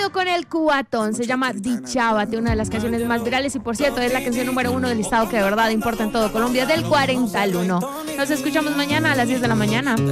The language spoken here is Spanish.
Vamos con el cuatón. Se llama Dichábate, una de las canciones más virales y por cierto es la canción número 1 del listado que de verdad importa en todo Colombia del 40 al 1. Nos escuchamos mañana a las 10 de la mañana.